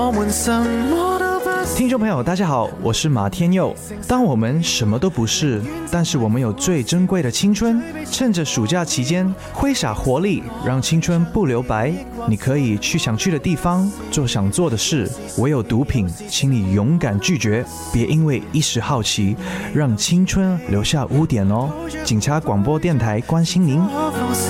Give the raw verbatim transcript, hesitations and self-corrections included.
听众朋友大家好，我是马天佑。当我们什么都不是，但是我们有最珍贵的青春，趁着暑假期间挥洒活力，让青春不留白。你可以去想去的地方，做想做的事，唯有毒品请你勇敢拒绝，别因为一时好奇让青春留下污点哦。警察广播电台关心您。